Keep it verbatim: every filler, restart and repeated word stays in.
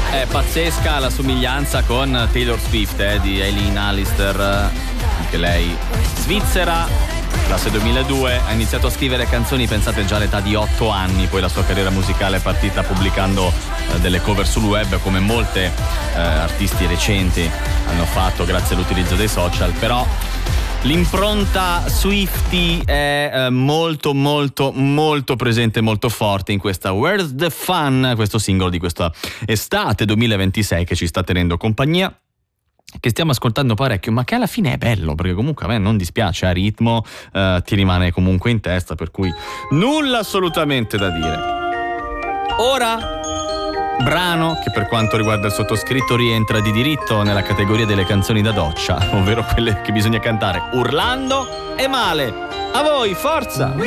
È pazzesca la somiglianza con Taylor Swift eh, di Eileen Allister, anche lei svizzera, classe duemiladue, ha iniziato a scrivere canzoni, pensate, già all'età di otto anni, poi la sua carriera musicale è partita pubblicando eh, delle cover sul web, come molte eh, artisti recenti hanno fatto grazie all'utilizzo dei social, però l'impronta Swiftie è eh, molto molto molto presente, molto forte in questa Where's the Fun, questo singolo di questa estate duemilaventisei che ci sta tenendo compagnia, che stiamo ascoltando parecchio, ma che alla fine è bello, perché comunque a me non dispiace, a ritmo, eh, ti rimane comunque in testa, per cui nulla assolutamente da dire. Ora brano che per quanto riguarda il sottoscritto rientra di diritto nella categoria delle canzoni da doccia, ovvero quelle che bisogna cantare urlando e male. A voi, forza!